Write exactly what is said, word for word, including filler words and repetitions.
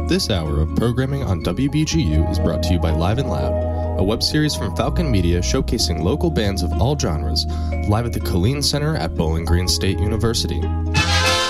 This hour of programming on W B G U is brought to you by Live and Loud, a web series from Falcon Media showcasing local bands of all genres, live at the Colleen Center at Bowling Green State University.